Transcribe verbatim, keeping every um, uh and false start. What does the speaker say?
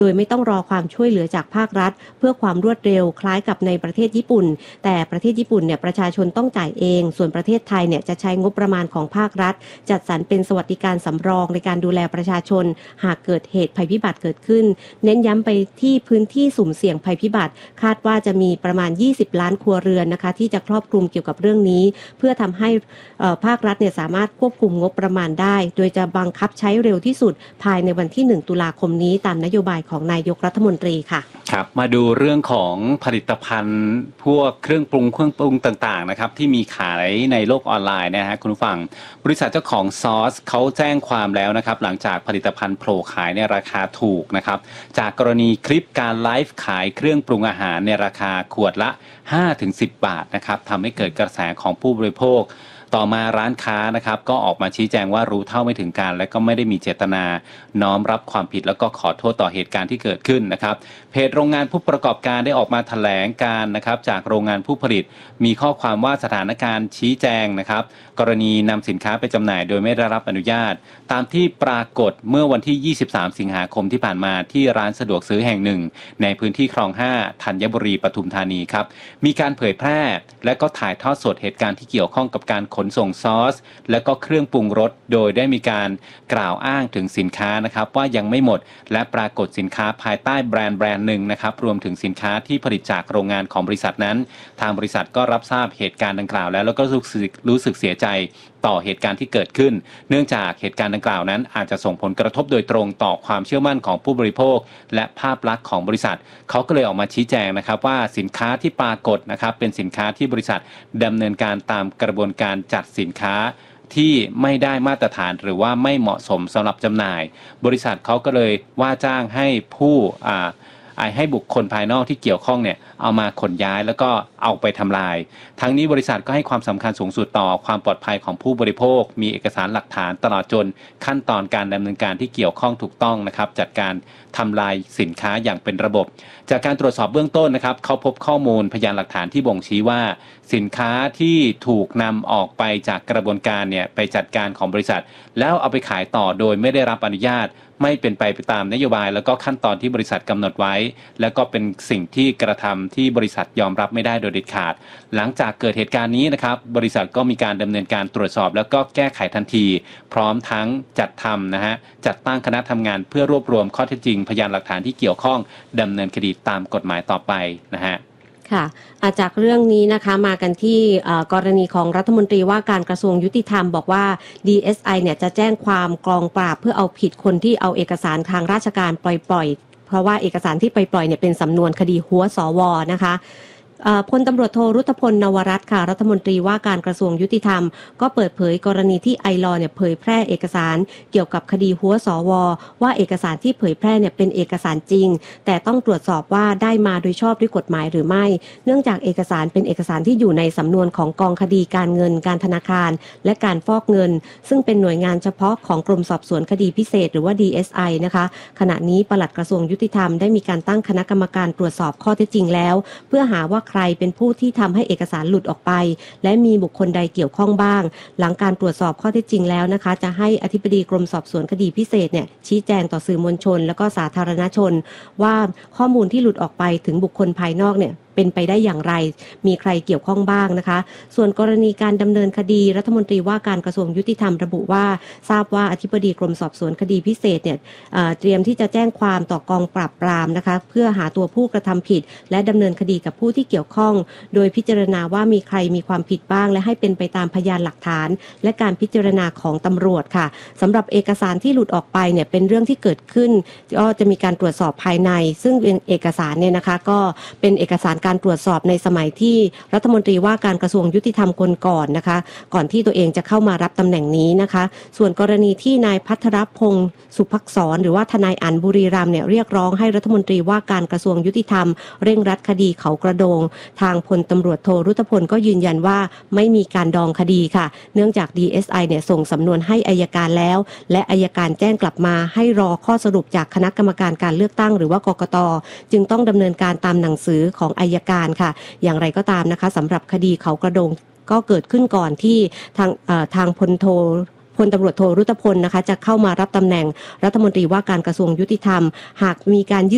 โดยไม่ต้องรอความช่วยเหลือจากภาครัฐเพื่อความรวดเร็วคล้ายกับในประเทศญี่ปุ่นแต่ประเทศญี่ปุ่นเนี่ยประชาชนต้องจ่ายเองส่วนประเทศไทยเนี่ยจะใช้งบประมาณของภาครัฐจัดสรรเป็นสวัสดิการสำรองในการดูแลประชาชนหากเกิดเหตุภัยพิบัติเกิดขึ้นเน้นย้ำไปที่พื้นที่สุ่มเสี่ยงภัยพิบัติคาดว่าจะมีประมาณยี่สิบล้านครัวเรือนนะคะที่จะครอบคลุมเกี่ยวกับเรื่องนี้เพื่อทำให้ภาครัฐเนี่ยสามารถควบคุมงบประมาณได้โดยจะบังคับใช้เร็วที่สุดภายในวันที่หนึ่งตุลาคมนี้ตามนโยบายของนายกรัฐมนตรีค่ะครับมาดูเรื่องของผลิตภัณฑ์พวกเครื่องปรุงเครื่องปรุงต่างๆนะครับที่มีขายในโลกออนไลน์นะฮะคุณผู้ฟังบริษัทเจ้าของซอสเขาแจ้งความแล้วนะครับหลังจากผลิตภัณฑ์โผล่ขายในราคาถูกนะครับจากกรณีคลิปการไลฟ์ขายเครื่องปรุงอาหารในราคาขวดละ ห้าถึงสิบ บาทนะครับทำให้เกิดกระแสของผู้บริโภคต่อมาร้านค้านะครับก็ออกมาชี้แจงว่ารู้เท่าไม่ถึงการและก็ไม่ได้มีเจตนาน้อมรับความผิดแล้วก็ขอโทษต่อเหตุการณ์ที่เกิดขึ้นนะครับเพจโรงงานผู้ประกอบการได้ออกมาแถลงการนะครับจากโรงงานผู้ผลิตมีข้อความว่าสถานการณ์ชี้แจงนะครับกรณีนำสินค้าไปจำหน่ายโดยไม่ได้รับอนุญาตตามที่ปรากฏเมื่อวันที่ยี่สิบสามสิงหาคมที่ผ่านมาที่ร้านสะดวกซื้อแห่งหนึ่งในพื้นที่คลองห้าธัญบุรีปทุมธานีครับมีการเผยแพร่และก็ถ่ายทอดสดเหตุการณ์ที่เกี่ยวข้องกับการขนส่งซอสและก็เครื่องปรุงรสโดยได้มีการกล่าวอ้างถึงสินค้านะครับว่ายังไม่หมดและปรากฏสินค้าภายใต้แบรนด์แบรนด์หนึ่งนะครับรวมถึงสินค้าที่ผลิตจากโรงงานของบริษัทนั้นทางบริษัทก็รับทราบเหตุการณ์ดังกล่าวแล้วแล้วก็รู้สึกรู้สึกเสียใจต่อเหตุการณ์ที่เกิดขึ้นเนื่องจากเหตุการณ์ดังกล่าวนั้นอาจจะส่งผลกระทบโดยตรงต่อความเชื่อมั่นของผู้บริโภคและภาพลักษณ์ของบริษัทเขาก็เลยออกมาชี้แจงนะครับว่าสินค้าที่ปรากฏนะครับเป็นสินค้าที่บริษัทดำเนินการตามกระบวนการจัดสินค้าที่ไม่ได้มาตรฐานหรือว่าไม่เหมาะสมสำหรับจำหน่ายบริษัทเขาก็เลยว่าจ้างให้ผู้อ่าให้บุคคลภายนอกที่เกี่ยวข้องเนี่ยเอามาขนย้ายแล้วก็เอาไปทำลายทั้งนี้บริษัทก็ให้ความสำคัญสูงสุดต่อความปลอดภัยของผู้บริโภคมีเอกสารหลักฐานตลอดจนขั้นตอนการดำเนินการที่เกี่ยวข้องถูกต้องนะครับจัดการทำลายสินค้าอย่างเป็นระบบจากการตรวจสอบเบื้องต้นนะครับเขาพบข้อมูลพยานหลักฐานที่บ่งชี้ว่าสินค้าที่ถูกนำออกไปจากกระบวนการเนี่ยไปจัดการของบริษัทแล้วเอาไปขายต่อโดยไม่ได้รับอนุญาตไม่เป็นไปตามนโยบายแล้วก็ขั้นตอนที่บริษัทกำหนดไว้และก็เป็นสิ่งที่กระทำที่บริษัทยอมรับไม่ได้โดยเด็ดขาดหลังจากเกิดเหตุการณ์นี้นะครับบริษัทก็มีการดำเนินการตรวจสอบแล้วก็แก้ไขทันทีพร้อมทั้งจัดทำนะฮะจัดตั้งคณะทำงานเพื่อรวบรวมข้อเท็จจริงพยานหลักฐานที่เกี่ยวข้องดำเนินคดีตามกฎหมายต่อไปนะฮะค่ะจากเรื่องนี้นะคะมากันที่กรณีของรัฐมนตรีว่าการกระทรวงยุติธรรมบอกว่า ดี เอส ไอ เนี่ยจะแจ้งความกองปราบเพื่อเอาผิดคนที่เอาเอกสารทางราชการปล่อยๆเพราะว่าเอกสารที่ปล่อยๆเนี่ยเป็นสำนวนคดีหัวสวนะคะพลตำรวจโทรุตพลนวรัตน์ค่ะรัฐมนตรีว่าการกระทรวงยุติธรรมก็เปิดเผยกรณีที่ไอลอเนี่ยเผยแพร่เอกสารเกี่ยวกับคดีหัวสวว่าเอกสารที่เผยแพร่เนี่ยเป็นเอกสารจริงแต่ต้องตรวจสอบว่าได้มาโดยชอบด้วยกฎหมายหรือไม่เนื่องจากเอกสารเป็นเอกสารที่อยู่ในสำนวนของกองคดีการเงินการธนาคารและการฟอกเงินซึ่งเป็นหน่วยงานเฉพาะของกรมสอบสวนคดีพิเศษหรือว่า ดี เอส ไอ นะคะขณะนี้ปลัดกระทรวงยุติธรรมได้มีการตั้งคณะกรรมการตรวจสอบข้อเท็จจริงแล้วเพื่อหาว่าใครเป็นผู้ที่ทำให้เอกสารหลุดออกไปและมีบุคคลใดเกี่ยวข้องบ้างหลังการตรวจสอบข้อเท็จจริงแล้วนะคะจะให้อธิบดีกรมสอบสวนคดีพิเศษเนี่ยชี้แจงต่อสื่อมวลชนและก็สาธารณชนว่าข้อมูลที่หลุดออกไปถึงบุคคลภายนอกเนี่ยเป็นไปได้อย่างไรมีใครเกี่ยวข้องบ้างนะคะส่วนกรณีการดำเนินคดีรัฐมนตรีว่าการกระทรวงยุติธรรมระบุว่าทราบว่าอธิบดีกรมสอบสวนคดีพิเศษเนี่ยเตรียมที่จะแจ้งความต่อกองปราบปรามนะคะเพื่อหาตัวผู้กระทำผิดและดำเนินคดีกับผู้ที่เกี่ยวข้องโดยพิจารณาว่ามีใครมีความผิดบ้างและให้เป็นไปตามพยานหลักฐานและการพิจารณาของตำรวจค่ะสำหรับเอกสารที่หลุดออกไปเนี่ยเป็นเรื่องที่เกิดขึ้นก็จะมีการตรวจสอบภายในซึ่งเป็นเอกสารเนี่ยนะคะก็เป็นเอกสารการตรวจสอบในสมัยที่รัฐมนตรีว่าการกระทรวงยุติธรรมคนก่อนนะคะก่อนที่ตัวเองจะเข้ามารับตำแหน่งนี้นะคะส่วนกรณีที่นายภัทรพงศ์สุภักษรหรือว่าทนายอั๋นบุรีรัมย์เนี่ยเรียกร้องให้รัฐมนตรีว่าการกระทรวงยุติธรรมเร่งรัดคดีเขากระโดงทางพลตำรวจโทรุตพลก็ยืนยันว่าไม่มีการดองคดีค่ะเนื่องจาก ดี เอส ไอ เนี่ยส่งสำนวนให้อัยการแล้วและอัยการแจ้งกลับมาให้รอข้อสรุปจากคณะกรรมการการเลือกตั้งหรือว่ากกต.จึงต้องดำเนินการตามหนังสือของอัยการค่ะอย่างไรก็ตามนะคะสำหรับคดีเขากระโดงก็เกิดขึ้นก่อนที่ทางทางพลโทพลตำรวจโทรุตพลนะคะจะเข้ามารับตำแหน่งรัฐมนตรีว่าการกระทรวงยุติธรรมหากมีการยื่น